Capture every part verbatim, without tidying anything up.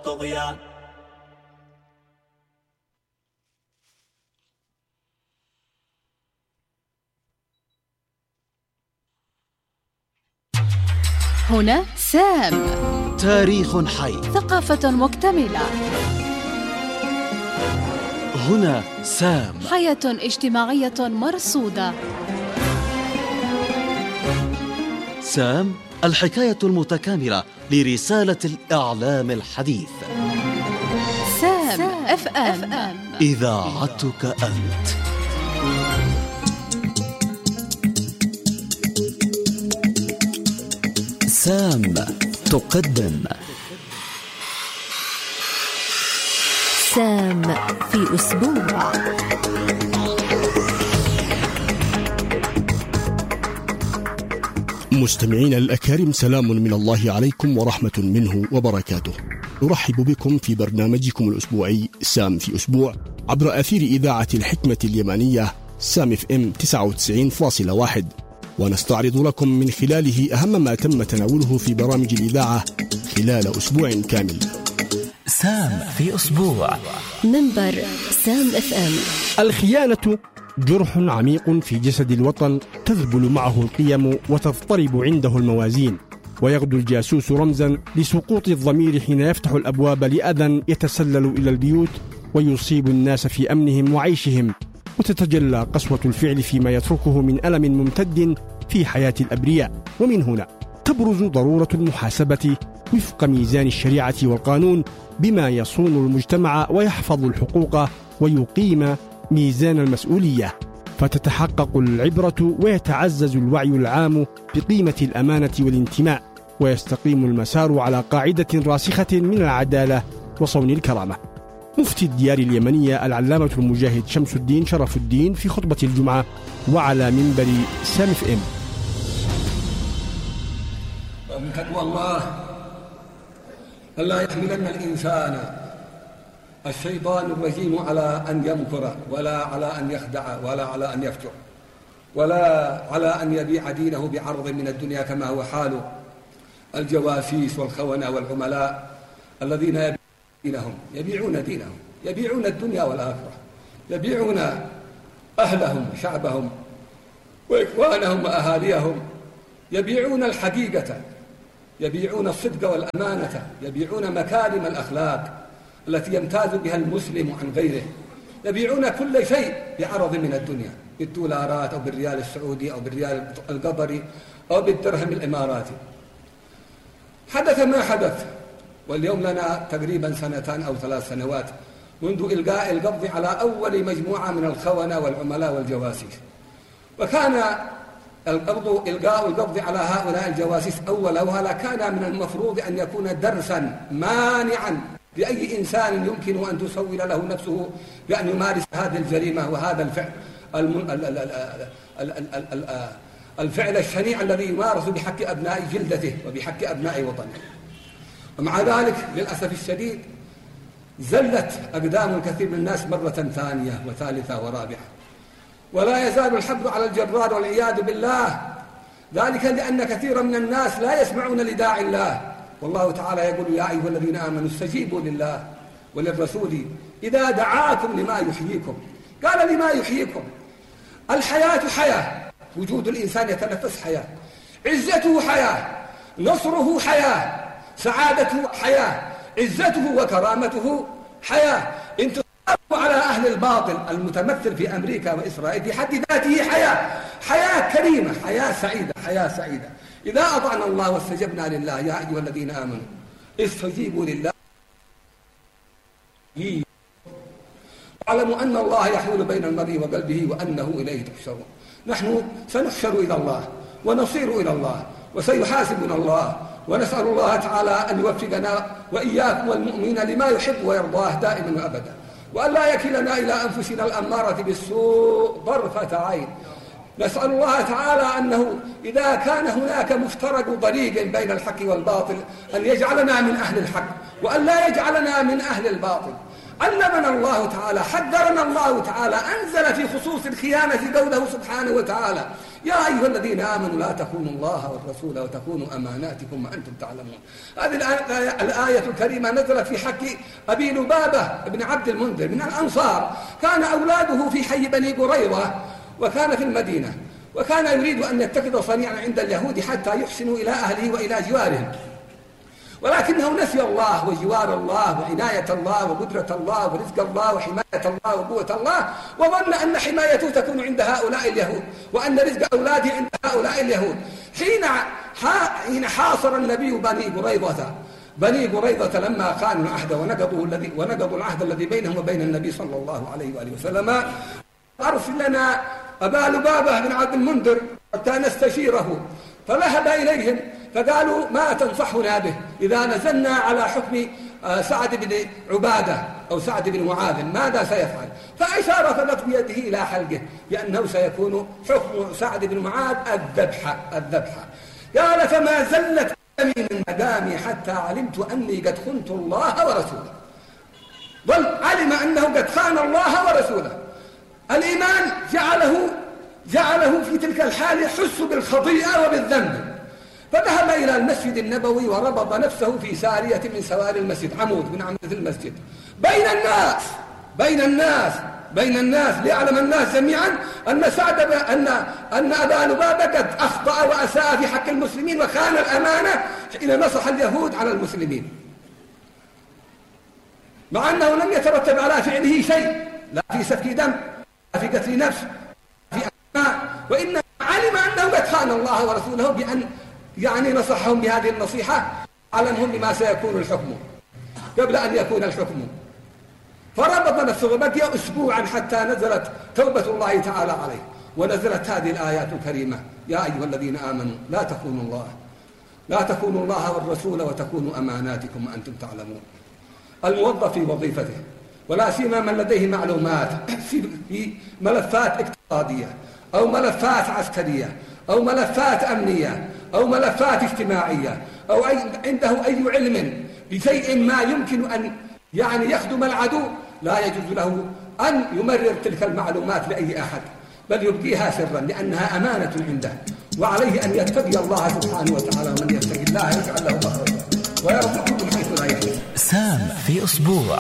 والطغيان. هنا سام، تاريخ حي، ثقافة مكتملة. هنا سام، حياة اجتماعية مرصودة. سام، الحكاية المتكاملة لرسالة الإعلام الحديث. سام اف ام، إذاعتك أنت. سام تقدم سام في أسبوع. مستمعين الأكارم، سلام من الله عليكم ورحمة منه وبركاته. نرحب بكم في برنامجكم الأسبوعي سام في أسبوع عبر أثير إذاعة الحكمة اليمنية سام اف ام تسعة وتسعين فاصلة واحد، ونستعرض لكم من خلاله أهم ما تم تناوله في برامج الإذاعة خلال أسبوع كامل. سام في أسبوع. منبر سام اف ام. الخيانة جرح عميق في جسد الوطن، تذبل معه القيم وتضطرب عنده الموازين، ويغدو الجاسوس رمزا لسقوط الضمير حين يفتح الأبواب لأذى يتسلل إلى البيوت ويصيب الناس في أمنهم وعيشهم، وتتجلى قسوة الفعل فيما يتركه من ألم ممتد في حياة الأبرياء. ومن هنا تبرز ضرورة المحاسبة وفق ميزان الشريعة والقانون بما يصون المجتمع ويحفظ الحقوق ويقيم ميزان المسؤولية، فتتحقق العبرة ويتعزز الوعي العام بقيمة الأمانة والانتماء، ويستقيم المسار على قاعدة راسخة من العدالة وصون الكرامة. مفتي الديار اليمنية العلامة المجاهد شمس الدين شرف الدين في خطبة الجمعة وعلى منبر سام اف ام. ومن تقوى الله ألا يحملن الإنسان الشيطان الرجيم على أن يمكر، ولا على أن يخدع، ولا على أن يفجر، ولا على أن يبيع دينه بعرض من الدنيا كما هو حال الجواسيس والخونة والعملاء الذين يبيعون دينهم يبيعون دينهم يبيعون الدنيا والآخرة، يبيعون أهلهم وشعبهم وإخوانهم وأهاليهم، يبيعون الحقيقة، يبيعون الصدق والأمانة، يبيعون مكارم الأخلاق التي يمتاز بها المسلم عن غيره، يبيعون كل شيء بعرض من الدنيا، بالدولارات أو بالريال السعودي أو بالريال القطري أو بالدرهم الإماراتي. حدث ما حدث، واليوم لنا تقريبا سنتان أو ثلاث سنوات منذ إلقاء القبض على أول مجموعة من الخونة والعملاء والجواسيس، وكان القبض إلقاء القبض على هؤلاء الجواسيس أول وهلا كان من المفروض أن يكون درسا مانعا لأي إنسان يمكن أن تسول له نفسه بأن يمارس هذه الجريمة وهذا الفعل الفعل الشنيع الذي يمارس بحق أبناء جلدته وبحق أبناء وطنه. ومع ذلك للأسف الشديد زلت أقدام الكثير من الناس مرة ثانية وثالثة ورابعة، ولا يزال الحبل على الجرار والعياذ بالله، ذلك لأن كثيرا من الناس لا يسمعون لداعي الله، والله تعالى يقول يا أيها الذين آمنوا استجيبوا لله وللرسول إذا دعاكم لما يحييكم. قال لما يحييكم؟ الحياة حياة، وجود الإنسان يتنفس حياة، عزته حياة، نصره حياة، سعادته حياة، عزته وكرامته حياة، انتصاره على أهل الباطل المتمثل في أمريكا وإسرائيل في حد ذاته حياة، حياة كريمة، حياة سعيدة، حياة سعيدة. إذا أطعنا الله واستجبنا لله يا أيها الذين آمنوا استجيبوا لله واعلموا أن الله يحول بين المرء وقلبه وأنه إليه تحشرون. نحن سنحشر إلى الله ونصير إلى الله وسيحاسبنا الله، ونسأل الله تعالى أن يوفقنا وإياكم والمؤمنين لما يحب ويرضاه دائما وأبدا، وأن لا يكلنا إلى أنفسنا الأمارة بالسوء طرفة عين. نسأل الله تعالى أنه إذا كان هناك مفترق طريق بين الحق والباطل أن يجعلنا من أهل الحق وأن لا يجعلنا من أهل الباطل. علمنا الله تعالى، حذرنا الله تعالى، أنزل في خصوص الخيانة قوله سبحانه وتعالى: يا أيها الذين آمنوا لا تخونوا الله والرسول وتخونوا أماناتكم وأنتم تعلمون. هذه الآية الكريمة نزلت في حق أبي لبابة بن عبد المنذر من الأنصار، كان أولاده في حي بني قريظة وكان في المدينة، وكان يريد أن يتخذ صنيعا عند اليهود حتى يحسنوا إلى أهله وإلى جوارهم، ولكنه نسي الله وجوار الله وعناية الله وقدرة الله ورزق الله وحماية الله وقوة الله، وظن أن حمايته تكون عند هؤلاء اليهود وأن رزق أولاده عند هؤلاء اليهود. حين حين حاصر النبي بني قريظة بني قريظة لما خانوا العهد ونقضوا الذي ونقضوا العهد الذي بينهم وبين النبي صلى الله عليه وآله وسلم، أرسل لنا أبا لبابة بن عبد المنذر حتى نستشيره، فذهب إليهم فقالوا: ما تنصحنا به إذا نزلنا على حكم سعد بن عبادة أو سعد بن معاذ، ماذا سيفعل؟ فأشار فلت بيده إلى حلقه بأنه سيكون حكم سعد بن معاذ الذبح الذبح قال: فما زلت قدمي من مدامي حتى علمت أني قد خنت الله ورسوله. بل علم أنه قد خان الله ورسوله. الإيمان جعله جعله في تلك الحال يحس بالخطيئة وبالذنب، فذهب إلى المسجد النبوي وربط نفسه في سارية من سواري المسجد، عمود من أعمدة المسجد، بين الناس بين الناس بين الناس ليعلم الناس جميعا أن سعد أن أن أبا لبابة قد أخطأ وأساء في حق المسلمين وخان الأمانة حين نصح اليهود على المسلمين، مع أنه لم يترتب على فعله شيء، لا في سفك دم لا في قتل نفس في أماء، وإنما علم أنه قد خان الله ورسوله بأن يعني نصحهم بهذه النصيحة، علمهم بما سيكون الحكم قبل أن يكون الحكم، فربط نفسه بقي أسبوعا حتى نزلت توبة الله تعالى عليه، ونزلت هذه الآيات الكريمة: يا أيها الذين آمنوا لا تخونوا الله لا تخونوا الله والرسول وتخونوا أماناتكم وأنتم تعلمون. الموظف في وظيفته، ولا سيما من لديه معلومات في ملفات اقتصادية أو ملفات عسكرية أو ملفات أمنية أو ملفات اجتماعية أو أي عنده أي علم بشيء ما يمكن أن يعني يخدم العدو، لا يجوز له أن يمرر تلك المعلومات لأي أحد، بل يبقيها سرا لأنها أمانة عنده، وعليه أن يتقي الله سبحانه وتعالى، ومن يتقي الله يجعل له مخرجا ويرزقه من حيث لا يحتسب. سام في أسبوع.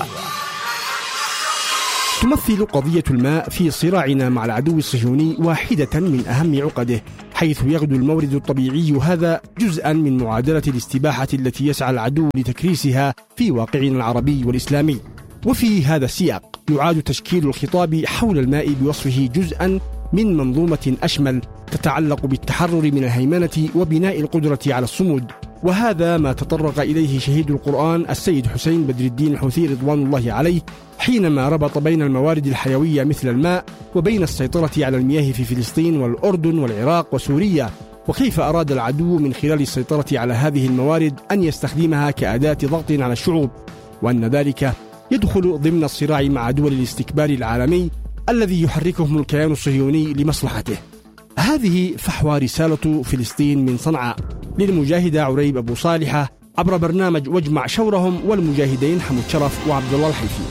تمثل قضية الماء في صراعنا مع العدو الصهيوني واحدة من أهم عقده، حيث يغدو المورد الطبيعي هذا جزءا من معادلة الاستباحة التي يسعى العدو لتكريسها في واقعنا العربي والإسلامي. وفي هذا السياق يعاد تشكيل الخطاب حول الماء بوصفه جزءا من منظومة أشمل تتعلق بالتحرر من الهيمنة وبناء القدرة على الصمود، وهذا ما تطرق إليه شهيد القرآن السيد حسين بدر الدين الحوثي رضوان الله عليه حينما ربط بين الموارد الحيوية مثل الماء وبين السيطرة على المياه في فلسطين والأردن والعراق وسوريا، وكيف أراد العدو من خلال السيطرة على هذه الموارد أن يستخدمها كأداة ضغط على الشعوب، وأن ذلك يدخل ضمن الصراع مع دول الاستكبار العالمي الذي يحركهم الكيان الصهيوني لمصلحته. هذه فحوى رسالة فلسطين من صنعاء للمجاهدة عريب أبو صالحة عبر برنامج واجمع شورهم والمجاهدين حمود شرف وعبد الله الحيثي.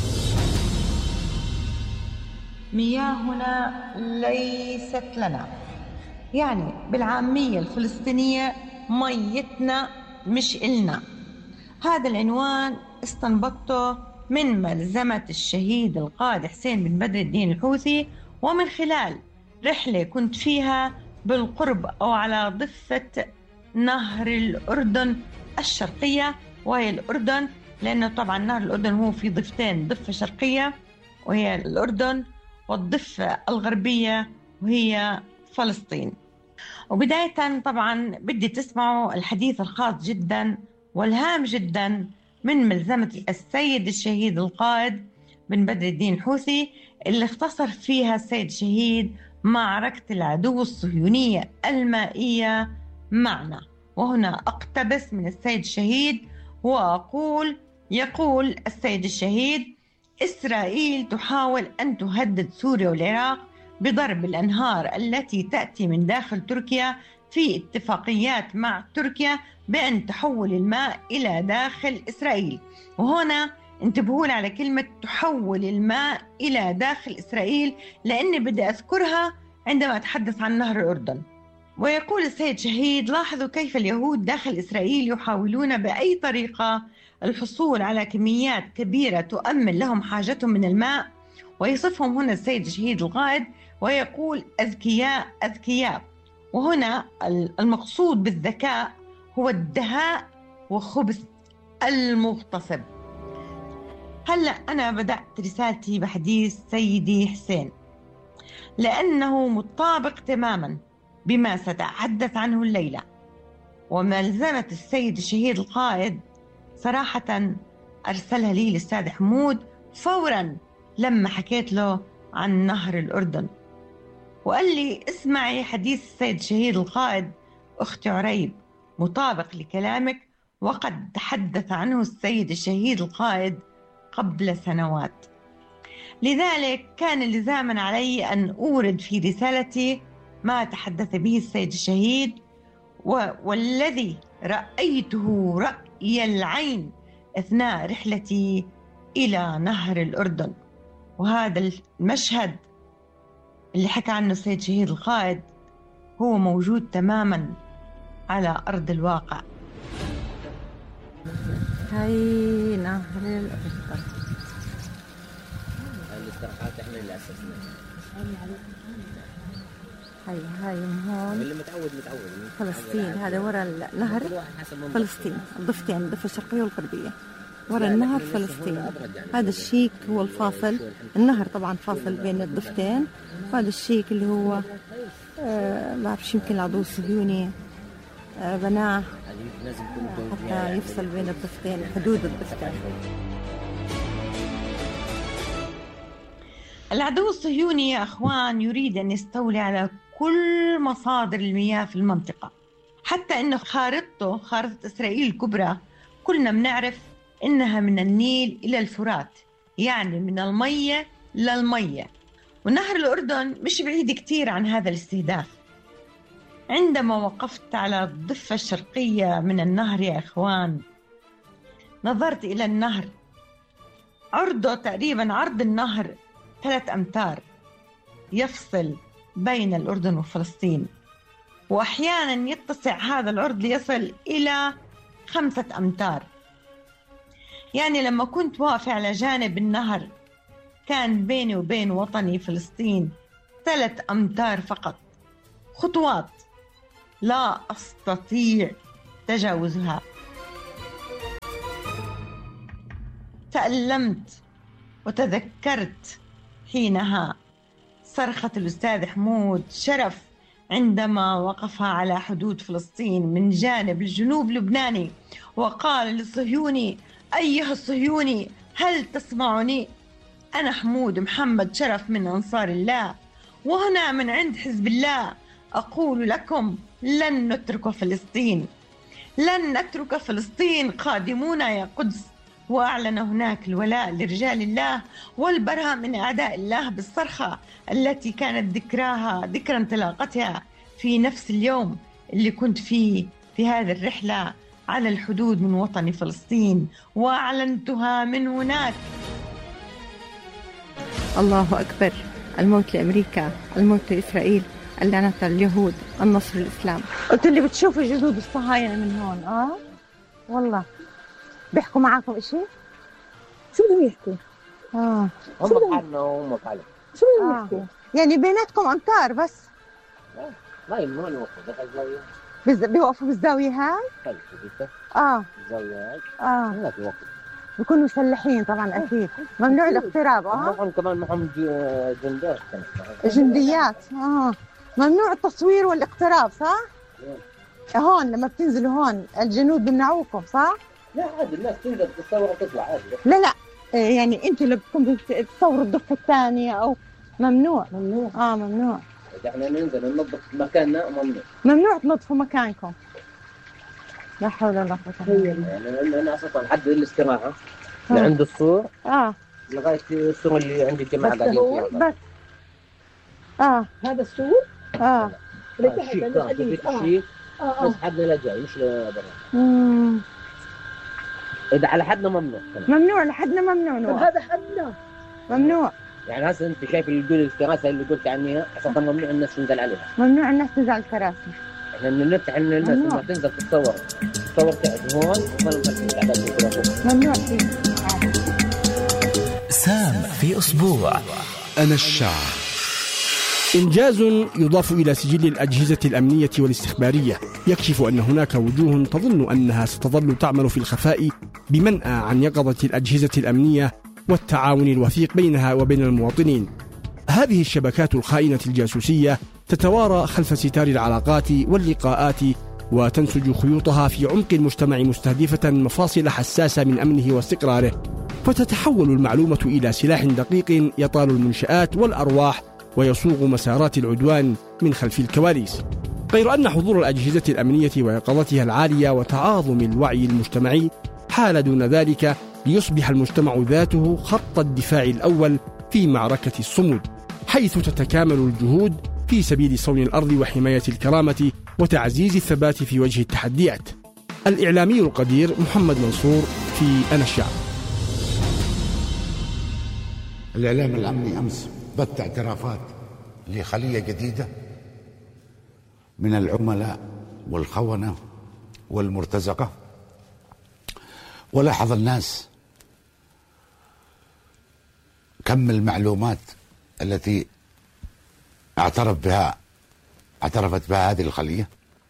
مياهنا ليست لنا، يعني بالعامية الفلسطينية ميتنا مش إلنا. هذا العنوان استنبطته من ملزمة الشهيد القائد حسين بن بدر الدين الحوثي، ومن خلال رحلة كنت فيها بالقرب أو على ضفة نهر الأردن الشرقية، وهي الأردن لأنه طبعا نهر الأردن هو في ضفتين، ضفة شرقية وهي الأردن والضفة الغربية وهي فلسطين. وبداية طبعا بدي تسمعوا الحديث الخاص جدا والهام جدا من ملزمة السيد الشهيد القائد بن بدر الدين الحوثي، اللي اختصر فيها السيد الشهيد معركة العدو الصهيونية المائية معنا. وهنا أقتبس من السيد الشهيد وأقول: يقول السيد الشهيد: إسرائيل تحاول أن تهدد سوريا والعراق بضرب الأنهار التي تأتي من داخل تركيا في اتفاقيات مع تركيا بأن تحول الماء إلى داخل إسرائيل. وهنا انتبهوا على كلمة تحول الماء إلى داخل إسرائيل، لأني بدي أذكرها عندما أتحدث عن نهر الأردن. ويقول السيد شهيد: لاحظوا كيف اليهود داخل إسرائيل يحاولون بأي طريقة الحصول على كميات كبيرة تؤمن لهم حاجتهم من الماء. ويصفهم هنا السيد شهيد القائد ويقول: أذكياء أذكياء. وهنا المقصود بالذكاء هو الدهاء وخبث المغتصب. هلأ أنا بدأت رسالتي بحديث سيدي حسين لأنه مطابق تماما بما سأتحدث عنه الليلة، وملزمة السيد الشهيد القائد صراحة أرسلها لي الأستاذ حمود فورا لما حكيت له عن نهر الأردن، وقال لي: اسمعي حديث السيد الشهيد القائد أختي عريب مطابق لكلامك، وقد تحدث عنه السيد الشهيد القائد قبل سنوات. لذلك كان لزاما علي أن أورد في رسالتي ما تحدث به السيد الشهيد والذي رأيته رأي العين أثناء رحلتي إلى نهر الأردن. وهذا المشهد اللي حكى عنه السيد الشهيد القائد هو موجود تماما على أرض الواقع. هاي نهر الأردن. الاستراحات احنا اللي اسسنا. هاي هاي من هون اللي متعود متعود فلسطين. هذا ورا النهر فلسطين، الضفتين، الضفة الشرقية والغربية. ورا النهر فلسطين. هذا الشيك هو الفاصل، النهر طبعا فاصل بين الضفتين، وهذا الشيك اللي هو آه ما بعرفش يمكن العدو الصهيوني آه بناه حتى يفصل بين الضفتين، حدود الضفتين. العدو الصهيوني يا أخوان يريد أن يستولي على كل مصادر المياه في المنطقة، حتى أنه خارطته خارطة إسرائيل الكبرى كلنا بنعرف إنها من النيل إلى الفرات، يعني من المية للمية. ونهر الأردن مش بعيد كتير عن هذا الاستهداف. عندما وقفت على الضفة الشرقية من النهر يا إخوان نظرت إلى النهر، عرضه تقريبا عرض النهر ثلاث أمتار يفصل بين الأردن وفلسطين، وأحيانا يتسع هذا العرض ليصل إلى خمسة أمتار. يعني لما كنت واقفة على جانب النهر كان بيني وبين وطني فلسطين ثلاث أمتار فقط، خطوات لا أستطيع تجاوزها. تألمت وتذكرت حينها صرخة الأستاذ حمود شرف عندما وقف على حدود فلسطين من جانب الجنوب اللبناني وقال للصهيوني: أيها الصهيوني هل تسمعني؟ أنا حمود محمد شرف من أنصار الله، وهنا من عند حزب الله أقول لكم: لن نترك فلسطين، لن نترك فلسطين، قادمون يا قدس. وأعلن هناك الولاء لرجال الله والبراء من أعداء الله بالصرخة التي كانت ذكراها ذكرى انطلاقتها في نفس اليوم اللي كنت فيه في هذه الرحلة على الحدود من وطن فلسطين، وأعلنتها من هناك. الله أكبر، الموت لأمريكا، الموت لإسرائيل، اللعنة اليهود، النصر الإسلام. قلت اللي بتشوفوا جنود الصهاينة من هون آه والله بيحكوا معاكم إشي؟ شو بدهم يحكوا؟ آه هم بحالنا وهم بحالهم. شو بدهم آه. يحكوا؟ يعني بيناتكم أمتار بس؟ لا ما يمنعون يوقفوا دخل الزاوية. بز... بيوقفوا بالزاوية هاي؟ خلف اه الزاوية هاي اه هناك يوقفوا. بيكونوا مسلحين طبعا أكيد. ممنوع الاقتراب اه؟ معهم كمان معهم جنديات. جنديات اه ممنوع التصوير والاقتراب صح؟ yeah. هون لما بتنزلوا هون الجنود بيمنعوكم صح؟ لا عادي الناس تنزل تتصور وتطلع عادي. لا لا يعني انتوا اللي بدكم تصوروا الضفة الثانية او ممنوع؟ ممنوع اه ممنوع. احنا ننزل ننظف مكاننا ممنوع. ممنوع تنظفوا مكانكم. لا حول ولا قوة الا بالله. يعني انا اصلا لحد الاستراحة لعند السور اه لغاية السور اللي عند الجماعة قاعدين فيها. بس اه هذا السور؟ اه الشيك الشيك بس حدنا لا جاي مش لبرا. امم اذا على حدنا ممنوع. ممنوع لحدنا ممنوع. هذا حدنا ممنوع. يعني هسه انت شايف اللي يقول الاستغاثه اللي قلت عنها اصلا ممنوع الناس تنزل عليها. ممنوع الناس تنزل على الكراسي. احنا بنفتح ان الناس لما تنزل تتصور تصور تقعد هون وما نخلي العدد. ممنوع فيه. سام في أسبوع. أنا الشعب. إنجاز يضاف إلى سجل الأجهزة الأمنية والاستخبارية يكشف أن هناك وجوه تظن أنها ستظل تعمل في الخفاء بمنأى عن يقظة الأجهزة الأمنية والتعاون الوثيق بينها وبين المواطنين. هذه الشبكات الخائنة الجاسوسية تتوارى خلف ستار العلاقات واللقاءات وتنسج خيوطها في عمق المجتمع مستهدفة مفاصل حساسة من أمنه واستقراره، فتتحول المعلومة إلى سلاح دقيق يطال المنشآت والأرواح ويصوغ مسارات العدوان من خلف الكواليس. غير أن حضور الأجهزة الأمنية ويقظتها العالية وتعاظم الوعي المجتمعي حال دون ذلك ليصبح المجتمع ذاته خط الدفاع الأول في معركة الصمود، حيث تتكامل الجهود في سبيل صون الأرض وحماية الكرامة وتعزيز الثبات في وجه التحديات. الإعلامي القدير محمد منصور في أنا الشعب. الإعلام الأمني أمس بث اعترافات لخلية جديدة من العملاء والخونة والمرتزقة، ولاحظ الناس كم المعلومات التي اعترف بها اعترفت بها هذه الخلية،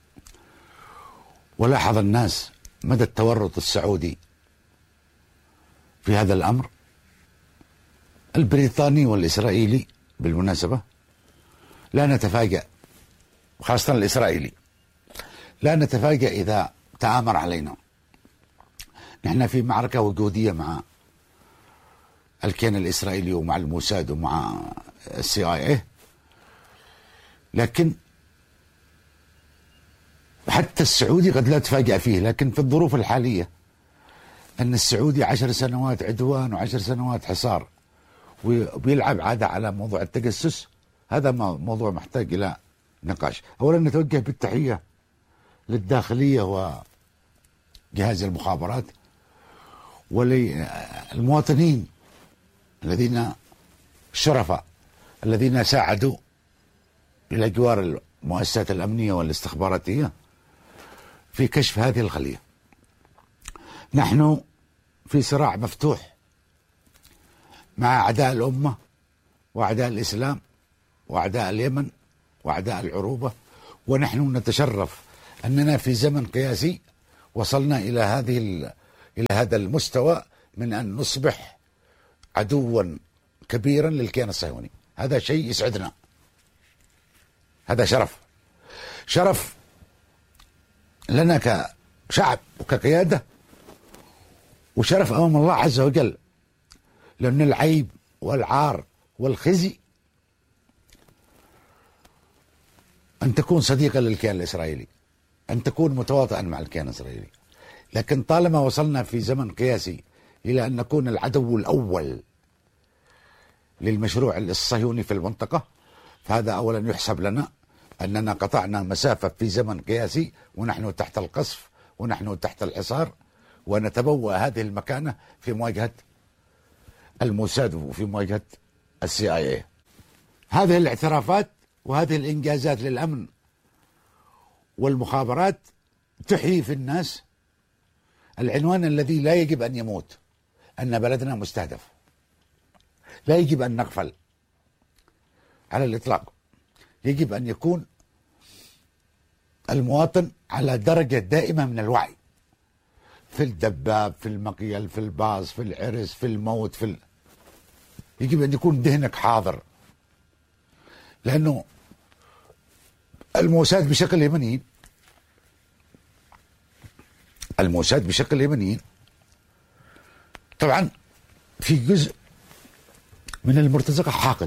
ولاحظ الناس مدى التورط السعودي في هذا الأمر. البريطاني والإسرائيلي بالمناسبة لا نتفاجأ، خاصة الإسرائيلي لا نتفاجأ إذا تآمر علينا. نحن في معركة وجودية مع الكيان الإسرائيلي ومع الموساد ومع السي آي إيه، لكن حتى السعودي قد لا تفاجأ فيه. لكن في الظروف الحالية أن السعودي عشر سنوات عدوان وعشر سنوات حصار وبيلعب عادة على موضوع التجسس، هذا موضوع محتاج إلى نقاش. أولا نتوجه بالتحية للداخلية وجهاز المخابرات وللمواطنين الذين الشرفاء الذين ساعدوا إلى جوار المؤسسات الأمنية والاستخباراتية في كشف هذه الخلية. نحن في صراع مفتوح مع أعداء الأمة وأعداء الإسلام وأعداء اليمن وأعداء العروبة، ونحن نتشرف أننا في زمن قياسي وصلنا إلى هذه إلى هذا المستوى من أن نصبح عدوا كبيرا للكيان الصهيوني. هذا شيء يسعدنا، هذا شرف شرف لنا كشعب وكقيادة، وشرف أمام الله عز وجل، لأن العيب والعار والخزي أن تكون صديقا للكيان الإسرائيلي، أن تكون متواطئا مع الكيان الإسرائيلي. لكن طالما وصلنا في زمن قياسي إلى أن نكون العدو الأول للمشروع الصهيوني في المنطقة، فهذا أولا يحسب لنا أننا قطعنا مسافة في زمن قياسي، ونحن تحت القصف ونحن تحت الحصار، ونتبوأ هذه المكانة في مواجهة الموساد وفي مواجهة السي آي إيه. هذه الاعترافات وهذه الإنجازات للأمن والمخابرات تحيي في الناس العنوان الذي لا يجب أن يموت، أن بلدنا مستهدف، لا يجب أن نغفل على الإطلاق. يجب أن يكون المواطن على درجة دائمة من الوعي في الدباب، في المقيل، في الباص، في العرس، في الموت، في ال... يجب أن يكون ذهنك حاضر، لأنه الموساد بشكل يمني الموساد بشكل يمني طبعا في جزء من المرتزقة حاقد.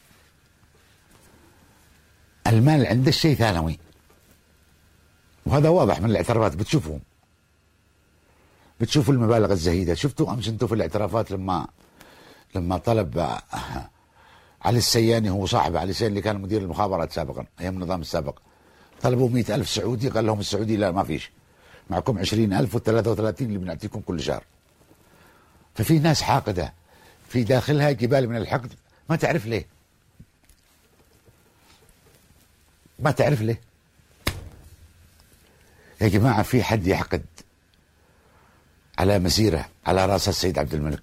المال عند الشيء ثانوي، وهذا واضح من الاعترافات، بتشوفهم بتشوفوا المبالغ الزهيدة. شفتوا أمس انتوا في الاعترافات لما لما طلب علي السياني، هو صاحب علي السياني اللي كان مدير المخابرات سابقا أيام النظام السابق، طلبوا مئة ألف سعودي، قال لهم السعودي لا ما فيش، معكم عشرين ألف والثلاثة وثلاثين اللي بنعطيكم كل شهر. ففي ناس حاقدة في داخلها جبال من الحقد، ما تعرف ليه، ما تعرف ليه. يا جماعة في حد يحقد على مسيرة على رأس السيد عبد الملك؟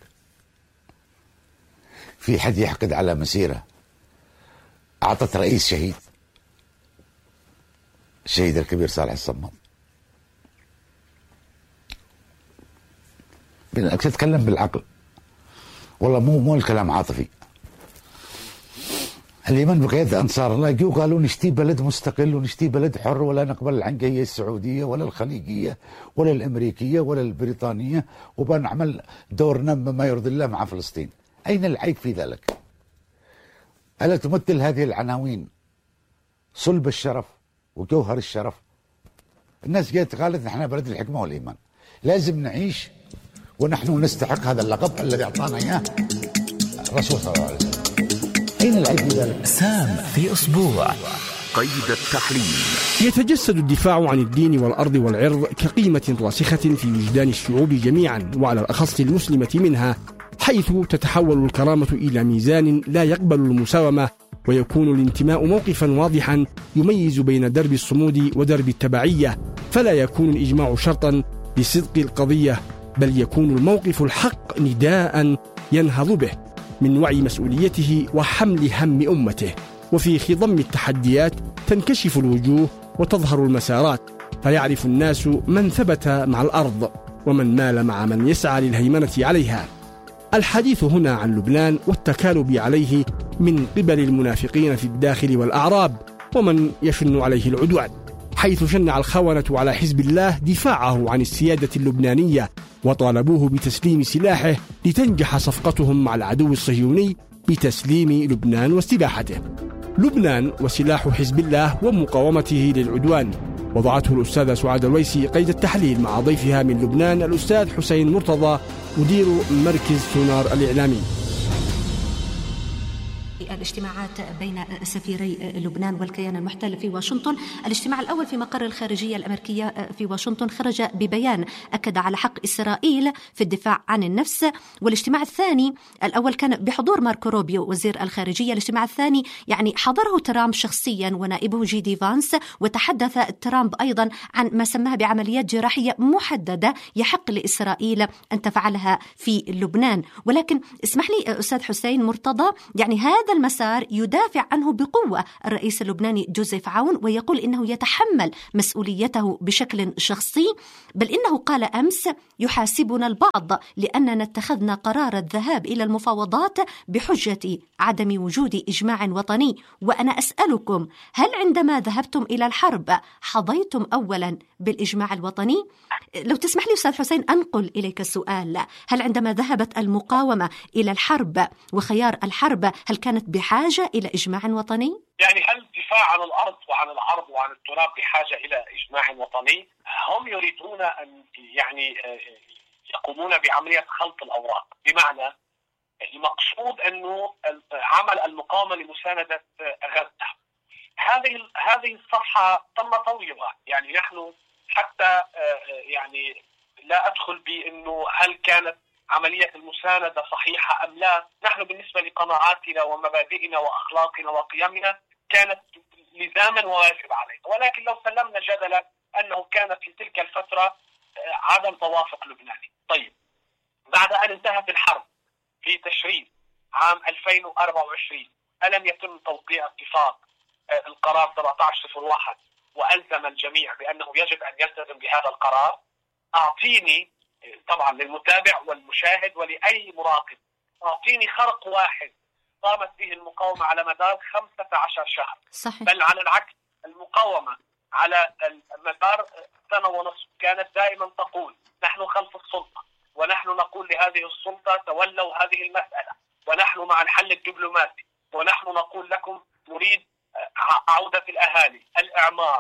في حد يحقد على مسيرة أعطت رئيس شهيد، الشهيد الكبير صالح الصمام؟ بدك تتكلم بالعقل، والله مو مو الكلام عاطفي. اليمن بقيادة أنصار الله جو قالوا نشتي بلد مستقل ونشتي بلد حر، ولا نقبل العنقية السعودية ولا الخليجية ولا الأمريكية ولا البريطانية، وبنعمل دورنا بما يرضي الله مع فلسطين. أين العيب في ذلك؟ ألا تمثل هذه العناوين صلب الشرف وجوهر الشرف؟ الناس جاءت قالت نحن بلد الحكمة والإيمان، لازم نعيش ونحن نستحق هذا اللقب الذي أعطانا إياه الرسول صلى الله عليه وسلم. أين العيب في ذلك؟ سام في أسبوع قيد التحليل. يتجسد الدفاع عن الدين والأرض والعرض كقيمة راسخة في وجدان الشعوب جميعا، وعلى الأخص المسلمة منها، حيث تتحول الكرامة إلى ميزان لا يقبل المساومة، ويكون الانتماء موقفا واضحا يميز بين درب الصمود ودرب التبعية، فلا يكون الإجماع شرطا لصدق القضية، بل يكون الموقف الحق نداء ينهض به من وعي مسؤوليته وحمل هم أمته. وفي خضم التحديات تنكشف الوجوه وتظهر المسارات، فيعرف الناس من ثبت مع الأرض ومن مال مع من يسعى للهيمنة عليها. الحديث هنا عن لبنان والتكالب عليه من قبل المنافقين في الداخل والأعراب، ومن يشن عليه العدوان، حيث شنع الخونة على حزب الله دفاعه عن السيادة اللبنانية، وطالبوه بتسليم سلاحه لتنجح صفقتهم مع العدو الصهيوني بتسليم لبنان واستباحته. لبنان وسلاح حزب الله ومقاومته للعدوان، وضعته الأستاذة سعاد الويسي قيد التحليل مع ضيفها من لبنان الأستاذ حسين مرتضى مدير مركز سونار الإعلامي. الاجتماعات بين سفيري لبنان والكيان المحتل في واشنطن. الاجتماع الأول في مقر الخارجية الأمريكية في واشنطن خرج ببيان أكد على حق إسرائيل في الدفاع عن النفس، والاجتماع الثاني الأول كان بحضور ماركو روبيو وزير الخارجية، الاجتماع الثاني يعني حضره ترامب شخصيا ونائبه جي دي فانس، وتحدث ترامب أيضا عن ما سماه بعمليات جراحية محددة يحق لإسرائيل أن تفعلها في لبنان. ولكن اسمح لي أستاذ حسين مرتضى، يعني هذا المسار يدافع عنه بقوة الرئيس اللبناني جوزيف عون، ويقول إنه يتحمل مسؤوليته بشكل شخصي، بل إنه قال أمس يحاسبنا البعض لأننا اتخذنا قرار الذهاب إلى المفاوضات بحجة عدم وجود إجماع وطني. وأنا أسألكم، هل عندما ذهبتم إلى الحرب حظيتم أولا بالإجماع الوطني؟ لو تسمح لي أستاذ حسين أنقل إليك السؤال، هل عندما ذهبت المقاومة إلى الحرب وخيار الحرب هل كانت بحاجة إلى إجماع وطني؟ يعني هل الدفاع عن الأرض وعن العرض وعن التراب بحاجة إلى إجماع وطني؟ هم يريدون أن يعني يقومون بعملية خلط الأوراق، بمعنى المقصود أنه عمل المقاومة لمساندة غزة. هذه هذه الصفحة تم تطويرها، يعني نحن حتى يعني لا أدخل بأنه هل كانت عملية المساندة صحيحة أم لا. نحن بالنسبة لقناعاتنا ومبادئنا وأخلاقنا وقيمنا كانت لزاما وواجب علينا، ولكن لو سلمنا جدلا أنه كانت في تلك الفترة عدم توافق لبناني. طيب، بعد أن انتهت الحرب في تشرين عام ألفين وأربعة وعشرين ألم يتم توقيع اتفاق القرار سبعة عشر صفر واحد وألزم الجميع بأنه يجب أن يلتزم بهذا القرار؟ أعطيني طبعا للمتابع والمشاهد ولأي مراقب، أعطيني خرق واحد قامت به المقاومة على مدار خمسة عشر شهر. صحيح. بل على العكس، المقاومة على مدار سنة ونصف كانت دائما تقول نحن خلف السلطة، ونحن نقول لهذه السلطة تولوا هذه المسألة، ونحن مع الحل الدبلوماسي، ونحن نقول لكم نريد عودة الأهالي، الإعمار،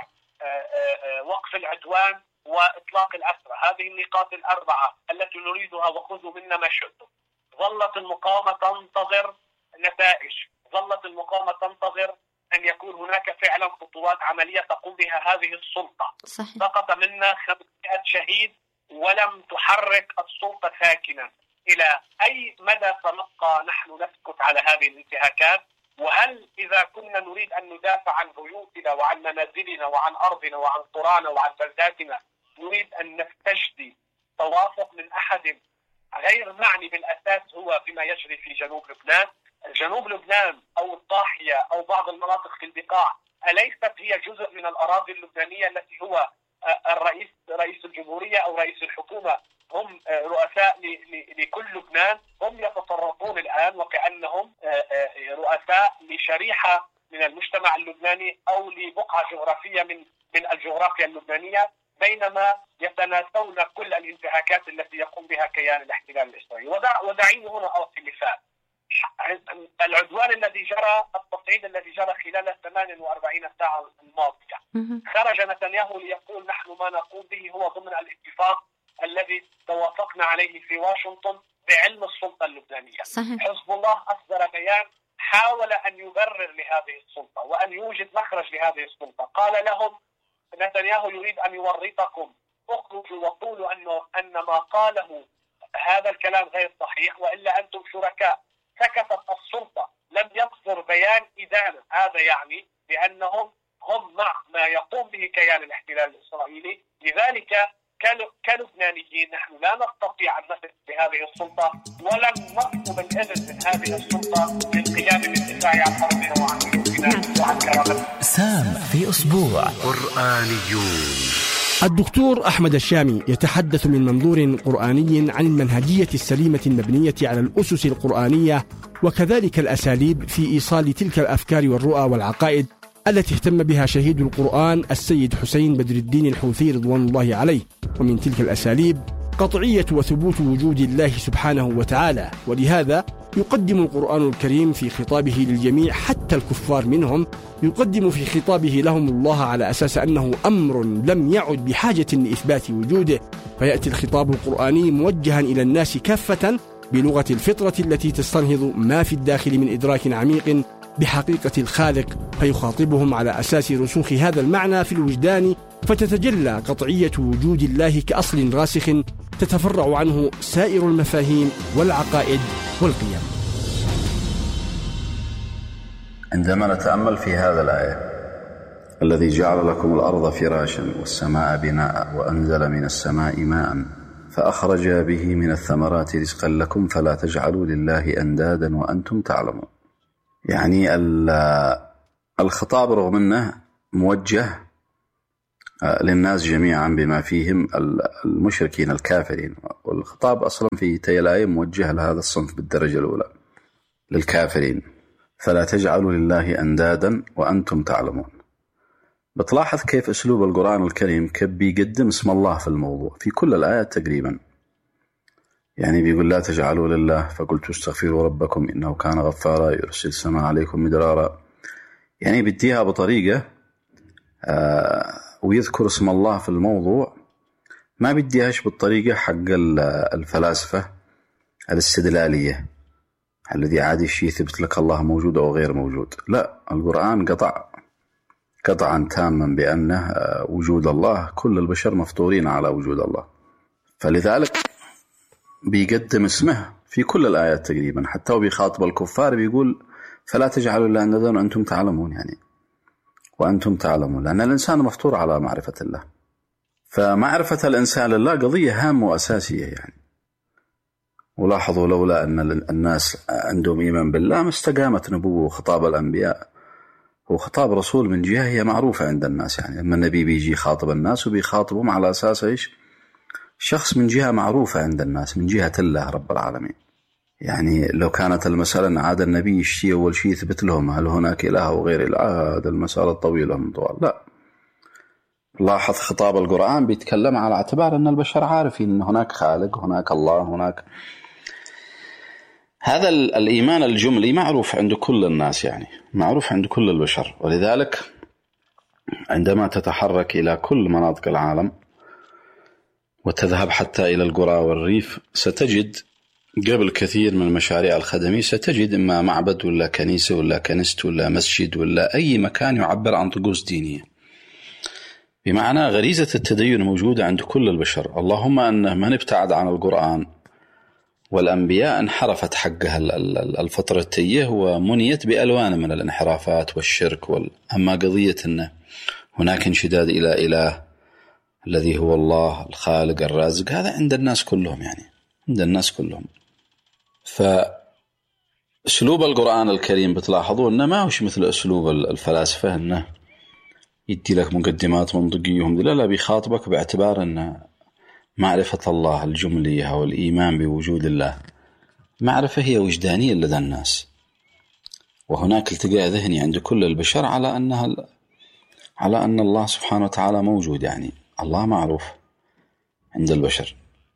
وقف العدوان وإطلاق الأسرى. هذه النقاط الأربعة التي نريدها وخذوا منا ما شئتم. ظلت المقاومة تنتظر نتائج، ظلت المقاومة تنتظر أن يكون هناك فعلا خطوات عملية تقوم بها هذه السلطة. صحيح. سقط منا خمسمائة شهيد ولم تحرك السلطة ساكنا. إلى أي مدى سنبقى نحن نسكت على هذه الانتهاكات؟ وهل إذا كنا نريد أن ندافع عن بيوتنا وعن منازلنا وعن أرضنا وعن قرانا وعن بلداتنا نريد أن نستجدي توافق من أحد غير معني بالأساس هو بما يجري في جنوب لبنان؟ جنوب لبنان أو الضاحية أو بعض المناطق في البقاع أليست هي جزء من الأراضي اللبنانية التي هو الرئيس رئيس الجمهورية أو رئيس الحكومة هم رؤساء لكل لبنان؟ هم يتصرفون الآن وكأنهم رؤساء لشريحة من المجتمع اللبناني أو لبقعة جغرافية من من الجغرافيا اللبنانية، بينما يتناسون كل الانتهاكات التي يقوم بها كيان الاحتلال الإسرائيلي. ودع ودعيني هنا أعطي مثال. العدوان الذي جرى، التصعيد الذي جرى خلال ثمانية وأربعين ساعة الماضية، خرج نتنياهو ليقول نحن ما نقوم به هو ضمن الاتفاق الذي توافقنا عليه في واشنطن بعلم السلطة اللبنانية. صحيح. حزب الله أصدر بيان حاول أن يبرر لهذه السلطة وأن يوجد مخرج لهذه السلطة. قال لهم نتنياهو يريد أن يورطكم، اخرجوا وقولوا أنه أن ما قاله هذا الكلام غير صحيح وإلا أنتم شركاء. سكتت السلطة، لم يصدر بيان إدانة. هذا يعني بأنهم هم مع ما يقوم به كيان الاحتلال الإسرائيلي. لذلك كلبنانيين نحن لا نستطيع أن نثق بهذه السلطة ولن نطلب الإذن من هذه السلطة للقيام بالدفاع عن أرضنا وعن بيوتنا وعن كرامتنا. سام في أسبوع قرآنيون. الدكتور أحمد الشامي يتحدث من منظور قرآني عن المنهجية السليمة المبنية على الأسس القرآنية وكذلك الأساليب في إيصال تلك الأفكار والرؤى والعقائد التي اهتم بها شهيد القرآن السيد حسين بدر الدين الحوثي رضوان الله عليه. ومن تلك الأساليب قطعية وثبوت وجود الله سبحانه وتعالى، ولهذا يقدم القرآن الكريم في خطابه للجميع حتى الكفار منهم، يقدم في خطابه لهم الله على أساس أنه أمر لم يعد بحاجة لإثبات وجوده، فيأتي الخطاب القرآني موجها إلى الناس كافة بلغة الفطرة التي تستنهض ما في الداخل من إدراك عميق بحقيقة الخالق، فيخاطبهم على أساس رسوخ هذا المعنى في الوجدان، فتتجلى قطعية وجود الله كأصل راسخ تتفرع عنه سائر المفاهيم والعقائد والقيم. عندما نتأمل في هذا الآية: الذي جعل لكم الأرض فراشا والسماء بناء وأنزل من السماء ماء فأخرج به من الثمرات رزقا لكم فلا تجعلوا لله أندادا وأنتم تعلمون. يعني الخطاب رغم أنه موجه للناس جميعا بما فيهم المشركين الكافرين، والخطاب أصلا في تيلاي موجه لهذا الصنف بالدرجة الأولى للكافرين: فلا تجعلوا لله أندادا وأنتم تعلمون. بتلاحظ كيف أسلوب القرآن الكريم كيف بيقدم اسم الله في الموضوع في كل الآيات تقريبا. يعني بيقول لا تجعلوا لله فقلت استغفروا ربكم إنه كان غفارا يرسل السماء عليكم مدرارا. يعني بديها بطريقة آه ويذكر اسم الله في الموضوع، ما بديهاش بالطريقة حق الفلاسفة الاستدلالية الذي عادي الشيء يثبت لك الله موجود أو غير موجود. لا، القرآن قطع قطعا تاما بأنه وجود الله، كل البشر مفطورين على وجود الله، فلذلك بيقدم اسمه في كل الآيات تقريبا. حتى وبيخاطب الكفار بيقول فلا تجعلوا الله أندادا وأنتم تعلمون، يعني وأنتم تعلمون، لأن الإنسان مفطور على معرفة الله. فمعرفة الإنسان لله قضية هامة وأساسية يعني. ولاحظوا لولا أن الناس عندهم إيمان بالله ما استقامت نبوة وخطاب الأنبياء وخطاب رسول من جهة هي معروفة عند الناس. يعني أما النبي بيجي خاطب الناس وبيخاطبهم على أساس إيش؟ شخص من جهة معروفة عند الناس، من جهة الله رب العالمين. يعني لو كانت المسألة أن عاد النبي يشتي أول شيء يثبت لهم هل هناك إله وغير الآه، هذا المسألة الطويلة من طوال. لا، لاحظ خطاب القرآن بيتكلم على اعتبار أن البشر عارفين أن هناك خالق، هناك الله، هناك هذا الإيمان الجملي معروف عند كل الناس، يعني معروف عند كل البشر. ولذلك عندما تتحرك إلى كل مناطق العالم وتذهب حتى إلى القرى والريف ستجد قبل كثير من المشاريع الخدمية ستجد إما معبد ولا كنيسة ولا كنيست ولا مسجد ولا أي مكان يعبر عن طقوس دينية، بمعنى غريزة التدين موجودة عند كل البشر. اللهم أنه من ابتعد عن القرآن والأنبياء انحرفت حقها الفطرتية ومنيت بألوان من الانحرافات والشرك وال... أما قضية أن هناك انشداد إلى إله الذي هو الله الخالق الرازق، هذا عند الناس كلهم، يعني عند الناس كلهم. فأسلوب القرآن الكريم بتلاحظوا أنه ما هوش مثل أسلوب الفلاسفة أنه يدي لك مقدمات منطقية، لا لا، بيخاطبك باعتبار أن معرفة الله الجملية والإيمان بوجود الله معرفة هي وجدانية لدى الناس، وهناك التقاء ذهني عند كل البشر على أنها على أن الله سبحانه وتعالى موجود، يعني الله معروف عند البشر.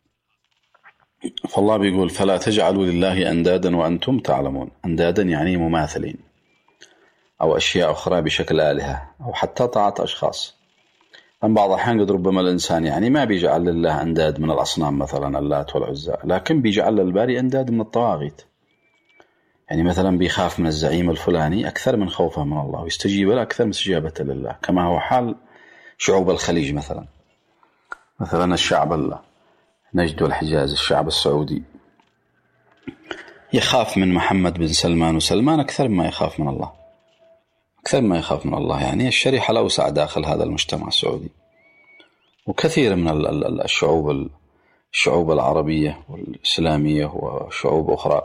فالله بيقول فلا تجعلوا لله أندادا وأنتم تعلمون. أندادا يعني مماثلين أو أشياء أخرى بشكل آلهة أو حتى طاعة أشخاص. أم بعض الأحيان قد ربما الإنسان يعني ما بيجعل لله أنداد من الأصنام مثلا اللات والعزى، لكن بيجعل للباري أنداد من الطواغيت. يعني مثلا بيخاف من الزعيم الفلاني أكثر من خوفه من الله، ويستجيب له أكثر من استجابته لله، كما هو حال شعوب الخليج مثلا. مثلا الشعب نجد والحجاز، الشعب السعودي يخاف من محمد بن سلمان وسلمان أكثر ما يخاف من الله، أكثر ما يخاف من الله. يعني الشريحة الأوسع داخل هذا المجتمع السعودي، وكثير من الشعوب الشعوب العربية والإسلامية وشعوب أخرى.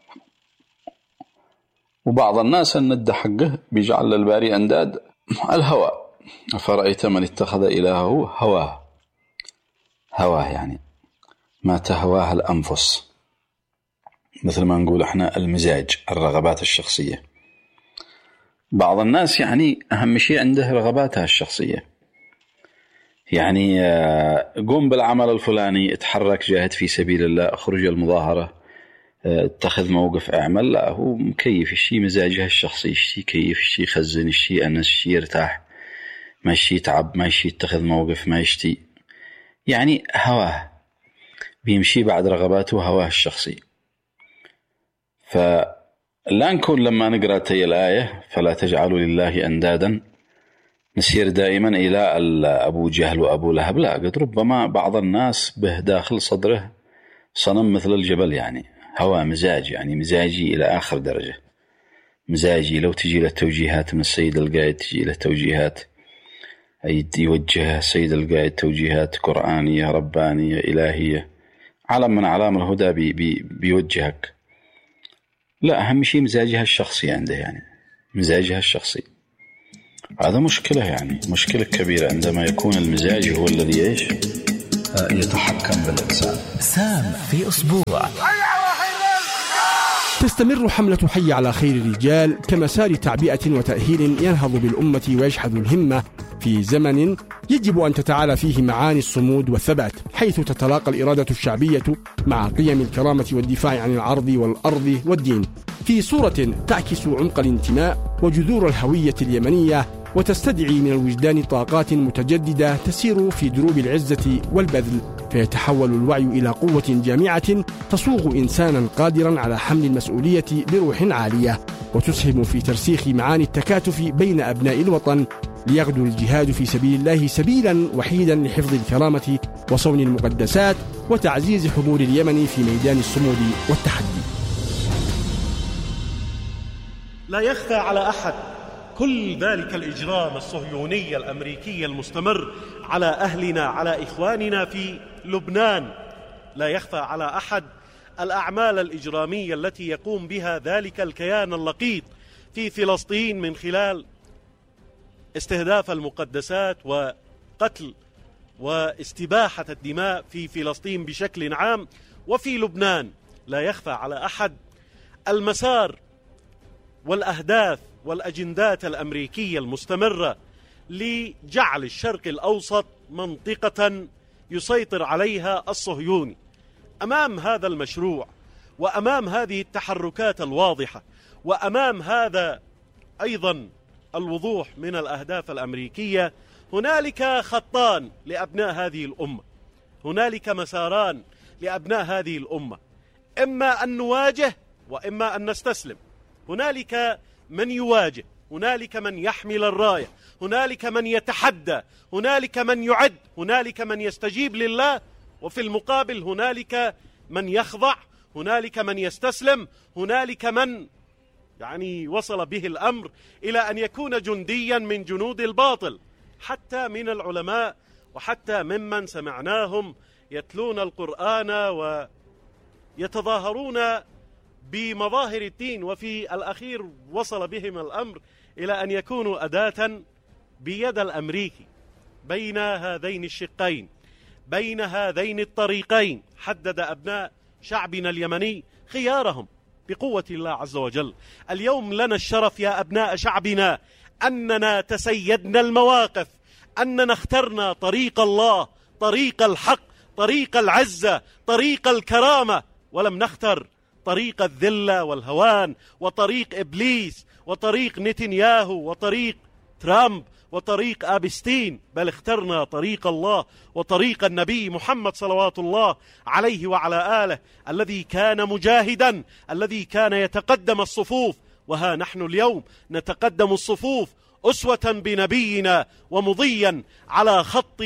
وبعض الناس الند حقه بيجعل للباري أنداد الهوى. أفرأيت من اتخذ إلهه هواه، هواه يعني ما تهواه الأنفس، مثل ما نقول احنا المزاج، الرغبات الشخصية. بعض الناس يعني أهم شيء عنده رغباتها الشخصية، يعني قوم بالعمل الفلاني، اتحرك، جاهد في سبيل الله، اخرج المظاهرة، اتخذ موقف، اعمل. لا، هو مكيف الشيء مزاجه الشخصي، الشيء كيف، الشيء يخزن، الشيء أنس، الشيء يرتاح، ما الشيء يتعب، ما الشيء يتخذ موقف، ما يشتي، يعني هواه بيمشي بعد رغباته وهواه الشخصي. فلا نكون لما نقرأ تي الآية فلا تجعلوا لله أندادا نسير دائما إلى أبو جهل وأبو لهب. لا، قد ربما بعض الناس به داخل صدره صنم مثل الجبل، يعني هوى مزاج، يعني مزاجي إلى آخر درجة، مزاجي. لو تجي له توجيهات من السيد القائد، تجي له توجيهات يوجه السيد القائد توجيهات قرآنية ربانية إلهية، علم من أعلام الهدى بي بي بيوجهك. لا، أهم شيء مزاجها الشخصي عنده، يعني مزاجها الشخصي. هذا مشكلة، يعني مشكلة كبيرة عندما يكون المزاج هو الذي إيش يتحكم بالإنسان. سام في أسبوع. تستمر حملة حي على خير الرجال كمسار تعبئة وتأهيل ينهض بالأمة ويشحذ الهمة في زمن يجب أن تتعالى فيه معاني الصمود والثبات، حيث تتلاقى الإرادة الشعبية مع قيم الكرامة والدفاع عن العرض والأرض والدين في صورة تعكس عمق الانتماء وجذور الهوية اليمنية، وتستدعي من الوجدان طاقات متجددة تسير في دروب العزة والبذل، فيتحول الوعي إلى قوة جامعة تصوغ إنسانا قادرا على حمل المسؤولية بروح عالية، وتسهم في ترسيخ معاني التكاتف بين أبناء الوطن، ليغدو الجهاد في سبيل الله سبيلا وحيدا لحفظ الكرامة وصون المقدسات وتعزيز حضور اليمن في ميدان الصمود والتحدي. لا يخفى على أحد كل ذلك الإجرام الصهيوني الأمريكي المستمر على أهلنا، على إخواننا في لبنان. لا يخفى على أحد الأعمال الإجرامية التي يقوم بها ذلك الكيان اللقيط في فلسطين من خلال استهداف المقدسات وقتل واستباحة الدماء في فلسطين بشكل عام وفي لبنان. لا يخفى على أحد المسار والأهداف والأجندات الأمريكية المستمرة لجعل الشرق الأوسط منطقة يسيطر عليها الصهيوني. أمام هذا المشروع وأمام هذه التحركات الواضحة وأمام هذا أيضا الوضوح من الأهداف الأمريكية، هنالك خطان لأبناء هذه الأمة، هنالك مساران لأبناء هذه الأمة، إما أن نواجه وإما أن نستسلم. هنالك من يواجه، هنالك من يحمل الراية، هنالك من يتحدى، هنالك من يعد، هنالك من يستجيب لله، وفي المقابل هنالك من يخضع، هنالك من يستسلم، هنالك من يعني وصل به الأمر إلى أن يكون جنديا من جنود الباطل، حتى من العلماء وحتى ممن سمعناهم يتلون القرآن ويتظاهرون بمظاهر الدين، وفي الأخير وصل بهم الأمر إلى أن يكونوا أداة بيد الأمريكي. بين هذين الشقين، بين هذين الطريقين، حدد أبناء شعبنا اليمني خيارهم بقوة الله عز وجل. اليوم لنا الشرف يا أبناء شعبنا أننا تسيدنا المواقف، أننا اخترنا طريق الله، طريق الحق، طريق العزة، طريق الكرامة، ولم نختر طريق الذلة والهوان وطريق إبليس وطريق نتنياهو وطريق ترامب وطريق آبستين، بل اخترنا طريق الله وطريق النبي محمد صلوات الله عليه وعلى آله، الذي كان مجاهدا، الذي كان يتقدم الصفوف. وها نحن اليوم نتقدم الصفوف أسوة بنبينا ومضيا على خط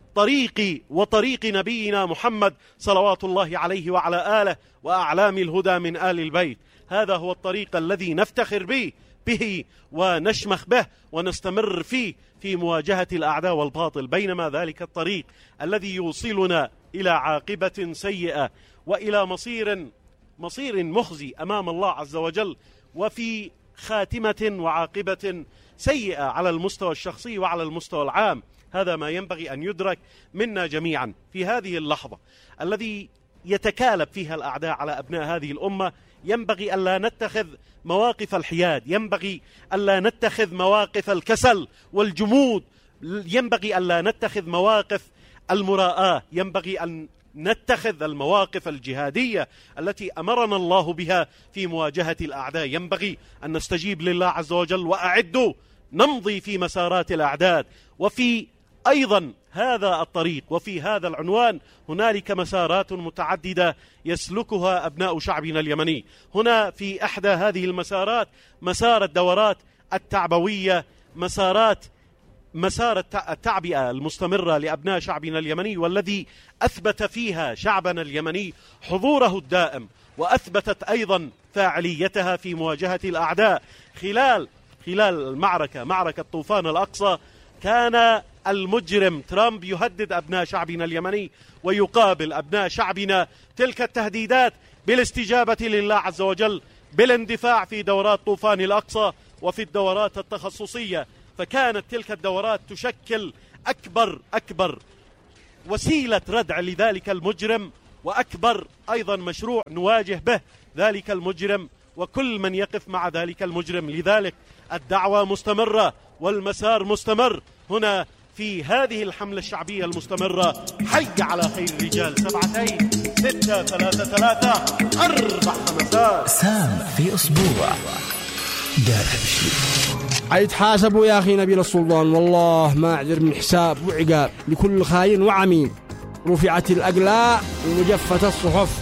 طريق وطريق نبينا محمد صلوات الله عليه وعلى آله وأعلام الهدى من آل البيت. هذا هو الطريق الذي نفتخر به به ونشمخ به ونستمر فيه في مواجهة الأعداء والباطل، بينما ذلك الطريق الذي يوصلنا إلى عاقبة سيئة وإلى مصير مصير مخزي أمام الله عز وجل، وفي خاتمة وعاقبة سيئة على المستوى الشخصي وعلى المستوى العام. هذا ما ينبغي أن يدرك منا جميعا في هذه اللحظة الذي يتكالب فيها الأعداء على أبناء هذه الأمة. ينبغي ألا نتخذ مواقف الحياد، ينبغي ألا نتخذ مواقف الكسل والجمود، ينبغي ألا نتخذ مواقف المراءة، ينبغي أن نتخذ المواقف الجهادية التي أمرنا الله بها في مواجهة الأعداء. ينبغي أن نستجيب لله عز وجل وأعدوا، نمضي في مسارات الأعداء. وفي أيضا هذا الطريق وفي هذا العنوان هنالك مسارات متعددة يسلكها أبناء شعبنا اليمني. هنا في إحدى هذه المسارات مسار الدورات التعبوية، مسارات مسار التعبئة المستمرة لأبناء شعبنا اليمني، والذي أثبت فيها شعبنا اليمني حضوره الدائم، وأثبتت أيضا فاعليتها في مواجهة الأعداء. خلال خلال المعركة معركة طوفان الأقصى كان المجرم ترامب يهدد أبناء شعبنا اليمني، ويقابل أبناء شعبنا تلك التهديدات بالاستجابة لله عز وجل، بالاندفاع في دورات طوفان الأقصى وفي الدورات التخصصية. فكانت تلك الدورات تشكل أكبر أكبر وسيلة ردع لذلك المجرم، وأكبر أيضا مشروع نواجه به ذلك المجرم وكل من يقف مع ذلك المجرم. لذلك الدعوة مستمرة والمسار مستمر هنا في هذه الحملة الشعبية المستمرة. حي على خير الرجال، سبعتين ستة ثلاثة ثلاثة أربع خمسات. سام في أسبوع دار بشير. حيتحاسبوا يا أخي نبيل السلطان، والله ما أعذر من حساب وعقاب لكل خاين وعمين. رفعت الأقلاع ومجفت الصحف.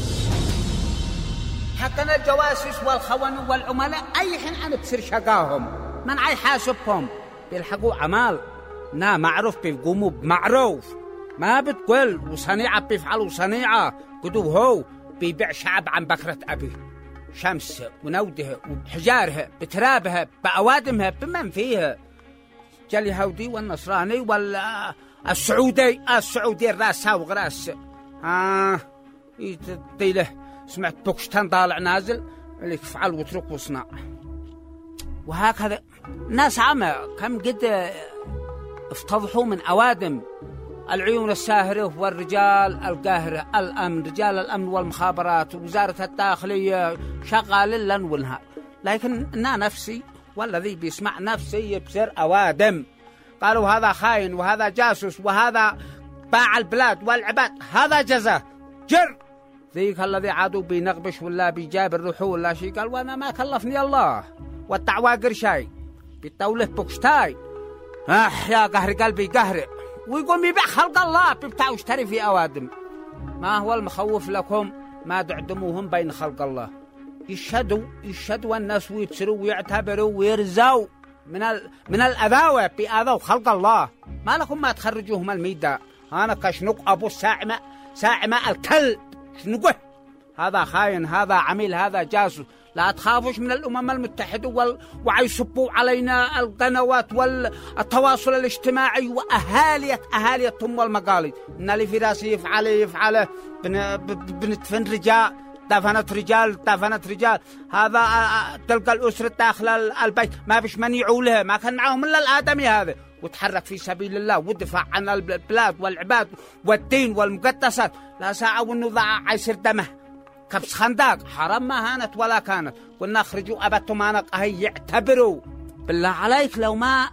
حقنا الجواسيس والخون والعملاء أي حين أنا بصير شقاهم من عي حاسبهم بيلحقوا عمال نا معروف بيقوموا بمعروف، ما بتقول وصنيعة بيفعلوا صنيعة قدو هو بيبيع شعب عن بكرة أبي. شمس ونوده وحجارها بترابها بأوادمها بمن فيها، جالي هودي والنصراني والسعودي السعودي الراس وغراس. آه يتدي له سمعت بوكشتان طالع نازل اللي يفعل وترك وصنع. وهكذا ناس عامة كم قد افتضحوا من أوادم العيون الساهرة والرجال القاهرة، الأمن، رجال الأمن والمخابرات ووزارة الداخلية شغال الليل والنهار، لكن أنا نفسي والذي بيسمع نفسي يبصر أوادم. قالوا هذا خاين وهذا جاسوس وهذا باع البلاد والعباد، هذا جزاء جر. ذيك الذي عادوا بينغبش ولا بيجاب الروح ولا شيء، قال وانا ما كلفني الله والدعوة قرشاي بيتوله بوكشتاي. اح يا قهر قلبي قهر، ويقوم يبيع خلق الله ببتاع واشتري في أوادم. ما هو المخوف لكم ما تعدموهم بين خلق الله. يشهدوا يشهدوا الناس ويبصروا ويعتبروا ويرزوا من ال... من الأذاوة بأذوا خلق الله. ما لكم ما تخرجوهم الميدان. أنا كشنق أبو الساعمة ساعمة الكلب شنقه هذا خاين، هذا عميل، هذا جاسوس. لا تخافوش من الأمم المتحدة وال... وعيصبوا علينا القنوات والتواصل الاجتماعي وأهالية أهالية ثم والمقالي إن اللي في راسي يفعله يفعله. بن... بنتفن رجال دفنت رجال دفنت رجال. هذا تلقى الأسرة داخل البيت ما بيش من يعوله، ما كان معهم إلا الآدمي هذا، وتحرك في سبيل الله ودفع عن البلاد والعباد والدين والمقدسات. لا ساعة ونضع عيسر دمه كبس خندق حرام ما هانت ولا كانت. قلنا اخرجوا أبتم أنا قهي يعتبروا. بالله عليك لو ما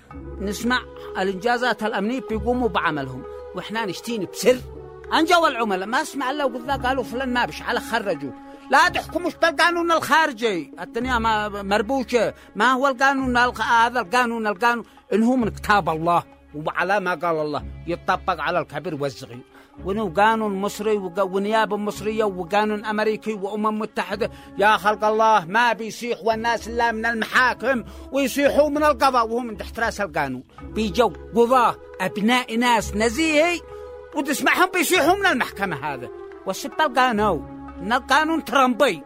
نسمع الإنجازات الأمنية بيقوموا بعملهم وإحنا نشتين بسر أنجوا العملاء. ما اسمع الله وقلنا قالوا فلان ما بش على خرجوا. لا تحكموش بالقانون الخارجي، الدنيا ما مربوشة. ما هو القانون هذا القانون القانون إنه من كتاب الله وعلى ما قال الله يطبق على الكبير والصغير. وإنه قانون مصري ونيابة مصرية وقانون أمريكي وأمم متحدة. يا خلق الله ما بيصيح والناس إلا من المحاكم ويصيحوا من القضاء وهم من تحت راس القانون. بيجوا قضاة أبناء ناس نزيهي وتسمعهم بيصيحوا من المحكمة. هذا والسبب القانون إن القانون ترامبي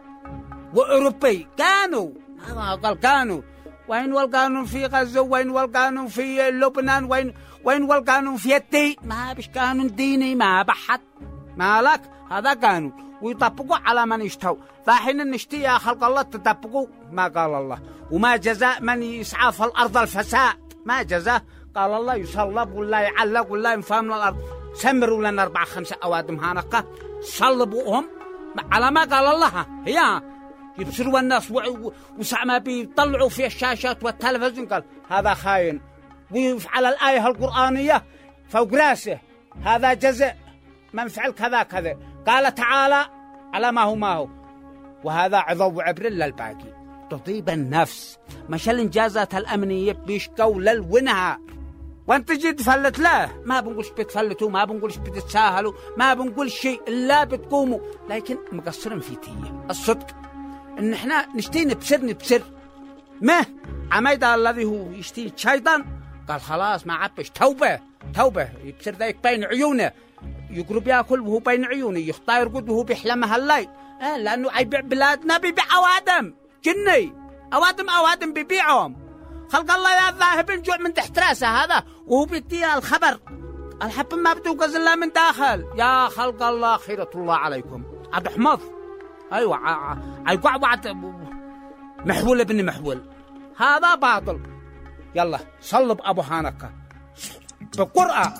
وأوروبي كانوا هذا قال كانوا. وين والقانون في غزة؟ وين والقانون في لبنان؟ وين وين والقانون في الدين؟ ما بش قانون ديني ما بحد مالك. هذا قانون ويطبقوا على من يشتهوا. فحين نشتي يا خلق الله تطبقوا ما قال الله. وما جزاء من يسعى في الأرض الفساد. ما جزاء قال الله يصلب ولا يعلق ولا ينفهم من الأرض. سمروا لنا أربعة خمسة أوادم هانقة صلبوهم على ما قال الله. هي يبصروا الناس وسع ما بيطلعوا في الشاشات والتلفزيون قال هذا خاين ويفعل الآية القرآنية فوق راسه هذا جزاء من فعل كذا كذا. قال تعالى على ما هو ما هو. وهذا عظو وعبر للباقي تطيب النفس. مش الإنجازات الأمنية بيشكوا للونها وانت جيت تفلت. لا ما بنقولش بتفلتوا، ما بنقولش بتتساهلوا، ما بنقول شيء إلا بتقوموا. لكن مقصرين في تيه الصدق إن إحنا نشتين بسر نبسر. ما عميدة الذي هو يشتي شيطان قال خلاص ما عبش توبة توبة يبسر ذاك بين عيونه يقرب ياكل وهو بين عيونه يخطى يرقد وهو بيحلمها الليل. آه لأنه يبيع بلادنا بيبيع أوادم جني أوادم أوادم بيبيعهم. خلق الله يا ذاهب الجوع من تحت راسه هذا وهو بيدي الخبر الحب ما بتوقز إلا من داخل. يا خلق الله خيرة الله عليكم. عبد حمض أيوة عيقع بعد محول ابن محول هذا باطل. يلا صلب أبو حانكة بقرأة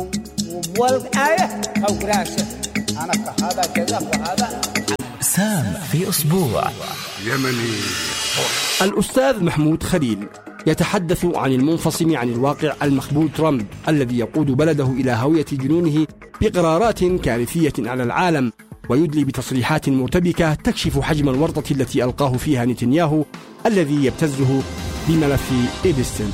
والآية فوق راسه حانكة. هذا كذا وهذا سام في أسبوع يمني. الأستاذ محمود خليل يتحدث عن المنفصم عن الواقع المخبول ترامب الذي يقود بلده إلى هوية جنونه بقرارات كارثية على العالم، ويدلي بتصريحات مرتبكة تكشف حجم الورطة التي ألقاه فيها نتنياهو الذي يبتزه بملف إيبستن.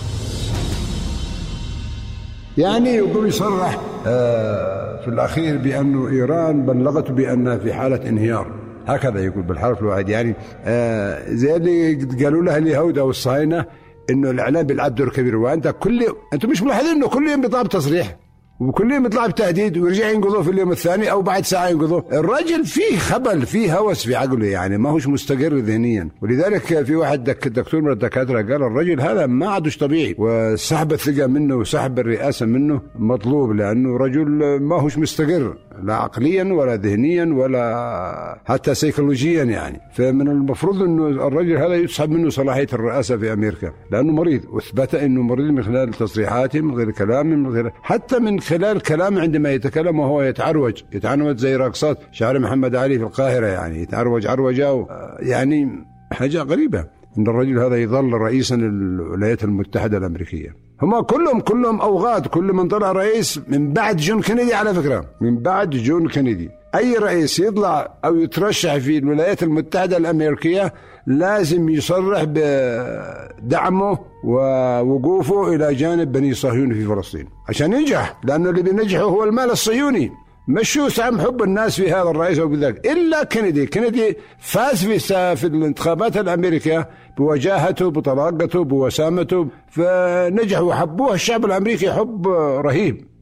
يعني يقول يصرح في الأخير بأن إيران بلغته بأنها في حالة انهيار، هكذا يقول بالحرف الواحد. يعني زي اللي قالوا لها اليهود أو الصهاينة إنه الإعلام بيلعب دور كبير. وأنت كل أنتم مش ملاحظين إنه كل يوم بيطلع بتصريح وكل يوم يطلع بتهديد ويرجع ينقضوه في اليوم الثاني أو بعد ساعة ينقضوه. الرجل فيه خبل، فيه هوس في عقله، يعني ما هوش مستقر ذهنيا. ولذلك في واحد دك دكتور من الدكاترة قال الرجل هذا ما عادش طبيعي، وسحب الثقة منه وسحب الرئاسة منه مطلوب، لأنه رجل ما هوش مستقر لا عقليا ولا ذهنيا ولا حتى سيكولوجيا يعني. فمن المفروض أنه الرجل هذا يسحب منه صلاحية الرئاسة في أمريكا، لأنه مريض، وثبت أنه مريض من خلال تصريحاته، من غير كلامه، من غير حتى من خلال كلامه عندما يتكلم وهو يتعروج يتعنوج زي راقصات شعر محمد علي في القاهرة، يعني يتعروج عروجة، يعني حاجة غريبة أن الرجل هذا يظل رئيسا للولايات المتحدة الأمريكية. هما كلهم كلهم أوغاد، كل من طلع رئيس من بعد جون كينيدي، على فكرة من بعد جون كينيدي أي رئيس يطلع أو يترشح في الولايات المتحدة الأمريكية لازم يصرح بدعمه ووقوفه إلى جانب بني صهيون في فلسطين عشان ينجح، لأنه اللي بينجحه هو المال الصهيوني، مش سام حب الناس في هذا الرئيس أو بذلك. إلا كينيدي كينيدي فاز في في الانتخابات الأمريكية بوجاهته، بطلاقته، بوسامته، فنجح وحبوه الشعب الأمريكي حب رهيب.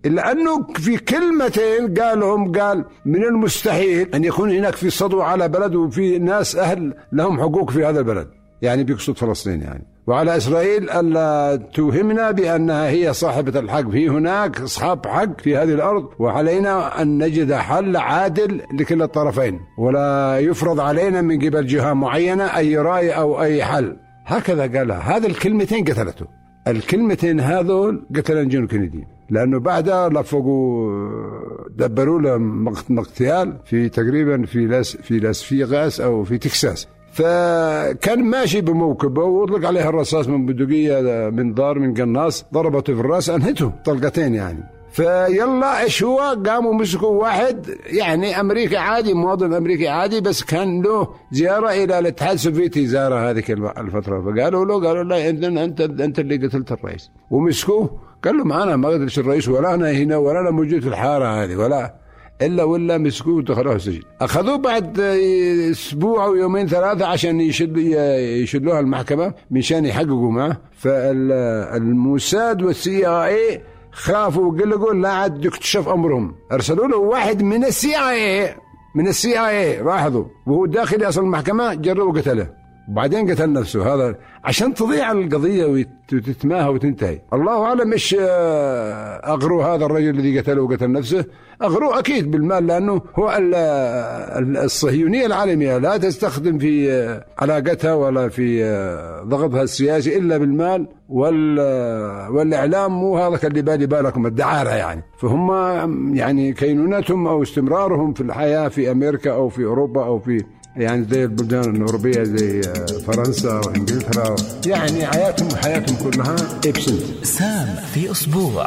إلا أنه في كلمتين قالهم، قال من المستحيل أن يكون هناك في صدوة على بلد وفي ناس أهل لهم حقوق في هذا البلد، يعني بيقصد فلسطين يعني. وعلى إسرائيل ألا توهمنا بأنها هي صاحبة الحق، في هناك أصحاب حق في هذه الأرض، وعلينا أن نجد حل عادل لكل الطرفين، ولا يفرض علينا من قبل جهة معينة أي رأي أو أي حل. هكذا قالها. هذا الكلمتين قتلته، الكلمتين هذول قتل جون كينيدي، لأنه بعدها لفقوا دبروا له مقتال في تقريبا في لاس في لاس فيغاس أو في تكساس. فكان ماشي بموكبه وأطلق عليه الرصاص من بندقية من دار من قناص، ضربته في الرأس أنهته طلقتين يعني. فيلا إيش هو، قاموا مسكوا واحد يعني أمريكي عادي، مواطن أمريكي عادي، بس كان له زيارة إلى الاتحاد السوفيتي، زارة هذه الفترة. فقالوا له قالوا له أنت أنت أنت اللي قتلت الرئيس، ومسكوه قال له ما أنا ما قتلت الرئيس، ولا أنا هنا ولا أنا موجود في الحارة هذه ولا إلا ولا مسكوه ودخلوه السجن. أخذوه بعد أسبوع أو يومين ثلاثة عشان يشدوها المحكمة مشان يحققوا معه. فالموساد والسي اي خافوا وقلقوا لا عاد يكتشف أمرهم، أرسلوا له واحد من السي اي من السي اي لاحظوا وهو داخل أصل المحكمة، جربوا قتله وبعدين قتل نفسه. هذا عشان تضيع القضية وتتماهى وتنتهي. الله أعلم إيش أغروا هذا الرجل الذي قتله وقتل نفسه. أغروه أكيد بالمال، لأنه هو الصهيونية العالمية لا تستخدم في علاقتها ولا في ضغطها السياسي إلا بالمال والإعلام، مو هذا اللي بالي بالكم الدعارة يعني. فهم يعني كينونتهم أو استمرارهم في الحياة في أمريكا أو في أوروبا أو في يعني زي البلدان الأوروبية زي فرنسا وإنجلترا، يعني حياتهم حياتهم كلها إبسنت. سام في أسبوع.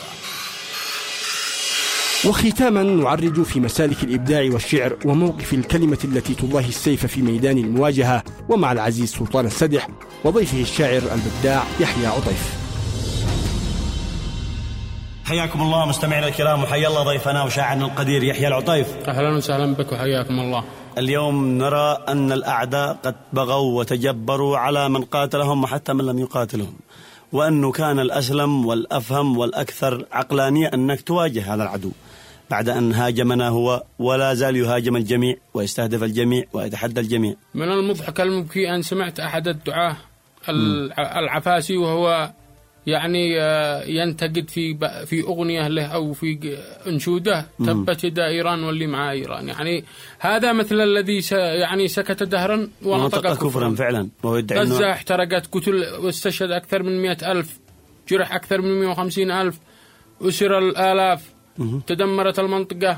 وختاما نعرج في مسالك الإبداع والشعر وموقف الكلمة التي تضاهي السيف في ميدان المواجهة، ومع العزيز سلطان السدح وضيفه الشاعر البداع يحيى عطيف. حياكم الله مستمعينا الكرام، وحيا الله ضيفنا وشاعرنا القدير يحيى العطيف. أهلا وسهلا بك وحياكم الله. اليوم نرى أن الأعداء قد بغوا وتجبروا على من قاتلهم وحتى من لم يقاتلهم، وأنه كان الأسلم والأفهم والأكثر عقلانية أنك تواجه هذا العدو بعد أن هاجمنا هو ولا زال يهاجم الجميع ويستهدف الجميع ويتحدى الجميع. من المضحك المبكي أن سمعت أحد الدعاة العفاسي وهو يعني ينتقد في في أغنية له أو في أنشوده تبت يدا إيران واللي مع إيران، يعني هذا مثل الذي يعني سكت دهرا ونطق كفرا فعلا. غزة احترقت، قتل واستشهد أكثر من مئة ألف، جرح أكثر من مئة وخمسين ألف، أسر الآلاف، تدمرت المنطقة،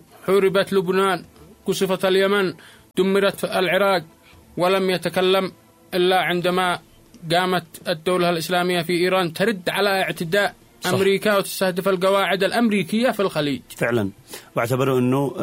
حوربت لبنان، قصفت اليمن، دمرت العراق، ولم يتكلم إلا عندما قامت الدولة الإسلامية في إيران ترد على اعتداء صح. أمريكا وتستهدف القواعد الأمريكية في الخليج فعلا. واعتبروا أنه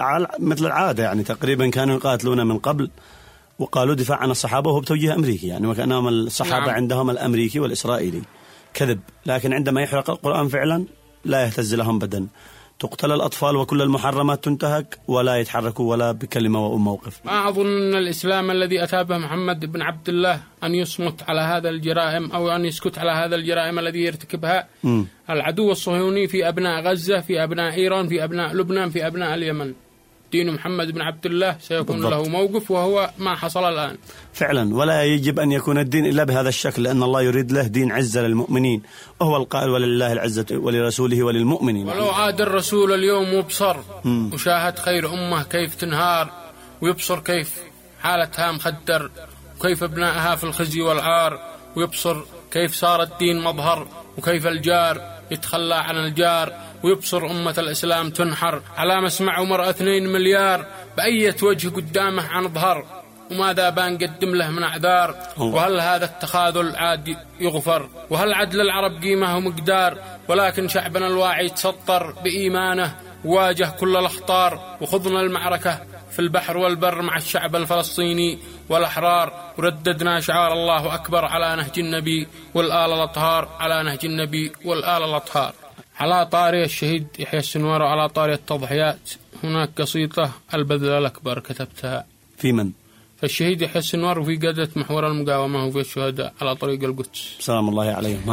مثل العادة، يعني تقريبا كانوا يقاتلون من قبل وقالوا دفاع عن الصحابة وهو بتوجيه أمريكي، يعني وكأنهم الصحابة نعم. عندهم الأمريكي والإسرائيلي. كذب. لكن عندما يحرق القرآن فعلا لا يهتز لهم بدن، تقتل الأطفال وكل المحرمات تنتهك ولا يتحركوا ولا بكلمة وموقف. ما أظن أن الإسلام الذي أتى به محمد بن عبد الله أن يصمت على هذا الجرائم أو أن يسكت على هذا الجرائم الذي يرتكبها م. العدو الصهيوني في أبناء غزة، في أبناء إيران، في أبناء لبنان، في أبناء اليمن. دين محمد بن عبد الله سيكون بالضبط. له موقف، وهو ما حصل الآن فعلا. ولا يجب أن يكون الدين إلا بهذا الشكل، لأن الله يريد له دين عزة للمؤمنين، وهو القائل ولله العزة ولرسوله وللمؤمنين. ولو عاد الرسول اليوم وبصر م. وشاهد خير أمة كيف تنهار، ويبصر كيف حالتها مخدر، وكيف ابنائها في الخزي والعار، ويبصر كيف صار الدين مظهر، وكيف الجار يتخلى عن الجار، ويبصر أمة الإسلام تنحر على مسمع عمر اثنين مليار، بأية وجه قدامه عن ظهر، وماذا بنقدم له من أعذار؟ وهل هذا التخاذل عاد يغفر؟ وهل عدل العرب قيمة ومقدار؟ ولكن شعبنا الواعي يتسطر بإيمانه واجه كل الأخطار، وخضنا المعركة في البحر والبر مع الشعب الفلسطيني والأحرار، ورددنا شعار الله أكبر على نهج النبي والآل الأطهار، على نهج النبي والآل الأطهار. على طاري الشهيد يحيى السنوار وعلى طاري التضحيات هناك قصيدة البذل الأكبر كتبتها. في من؟ فالشهيد يحيى السنوار وفي قادة محور المقاومة وفي الشهداء على طريق القدس سلام الله عليهم.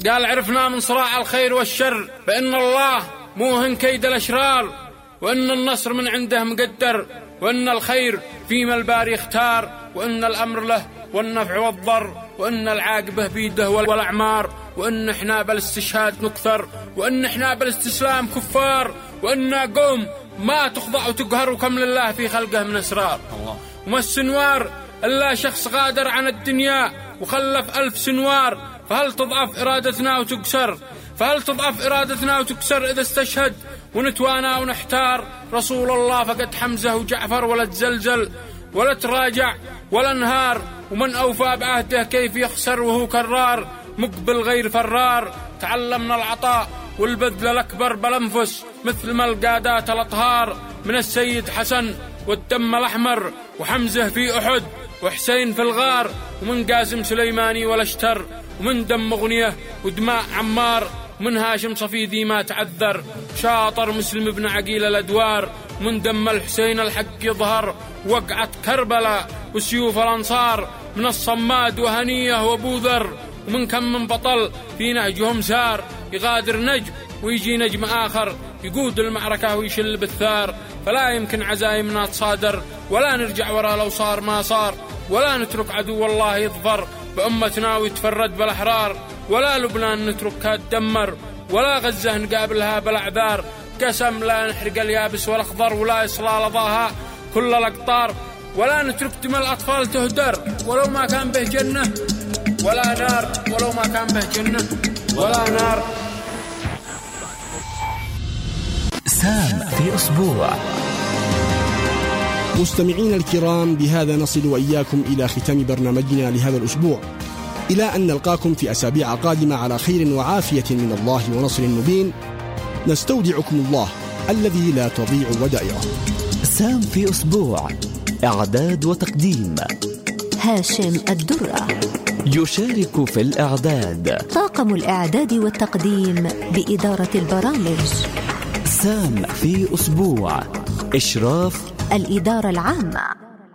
قال عرفنا من صراع الخير والشر بأن الله موهن كيد الأشرار، وأن النصر من عنده مقدر، وأن الخير فيما الباري اختار، وأن الأمر له والنفع والضر، وأن العاقبة بيده والأعمار، وأن احنا بالاستشهاد نكثر، وأن احنا بالاستسلام كفار، وأن قوم ما تخضع وتقهر، وكم لله في خلقه من أسرار. وما السنوار إلا شخص غادر عن الدنيا وخلف ألف سنوار، فهل تضعف إرادتنا وتكسر فهل تضعف إرادتنا وتكسر إذا استشهد ونتوانا ونحتار رسول الله فقد حمزة وجعفر، ولا تزلزل ولا تراجع ولا انهار، ومن أوفى بعهده كيف يخسر وهو كرار مقبل غير فرار. تعلمنا العطاء والبذل الأكبر بالأنفس مثل ما القادات الأطهار، من السيد حسن والدم الأحمر وحمزة في أحد وحسين في الغار، ومن قاسم سليماني والاشتر، ومن دم مغنية ودماء عمار، ومن هاشم صفيدي ما تعذر، شاطر مسلم بن عقيل الأدوار، ومن دم الحسين الحق يظهر، وقعت كربلاء وسيوف الأنصار، من الصماد وهنية وبوذر، ومن كم من بطل في نهجهم سار، يغادر نجم ويجي نجم آخر، يقود المعركة ويشل بالثار. فلا يمكن عزايمنا تصادر، ولا نرجع ورا لو صار ما صار، ولا نترك عدو الله يظفر بأمتنا ويتفرد بالأحرار، ولا لبنان نتركها تدمر، ولا غزة نقابلها بالأعذار. قسم لا نحرق اليابس والأخضر، ولا يصلى لظاها كل الأقطار، ولا نترك دم الأطفال تهدر ولو ما كان به جنة ولا نار، ولو ما كان به جنة ولا نار. سام في أسبوع. مستمعين الكرام، بهذا نصل وإياكم إلى ختام برنامجنا لهذا الأسبوع، إلى أن نلقاكم في أسابيع قادمة على خير وعافية من الله ونصر مبين. نستودعكم الله الذي لا تضيع ودائعه. سام في أسبوع، إعداد وتقديم هاشم الدرة. يشارك في الإعداد طاقم الإعداد والتقديم بإدارة البرامج. سام في أسبوع، إشراف الإدارة العامة.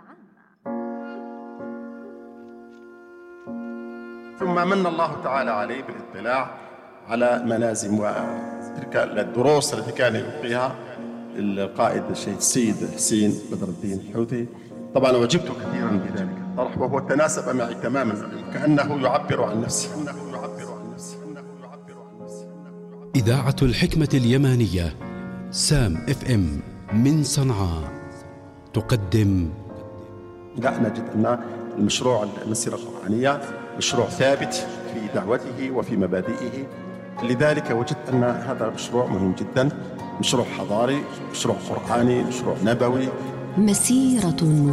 ثم من الله تعالى عليه بالاطلاع على ملازم وتلك الدروس التي كان يلقيها القائد الشهيد السيد حسين بدر الدين الحوثي. طبعا وجبت كثيرا بذلك الطرح، وهو تناسب معي تماما، كأنه يعبر عن نفسه. إذاعة الحكمة اليمانية سام اف ام من صنعاء تقدم. لا نجد أن المشروع المسيرة القرآنية مشروع ثابت في دعوته وفي مبادئه، لذلك وجدت أن هذا مشروع مهم جدا، مشروع حضاري، مشروع قرآني، مشروع نبوي، مسيرة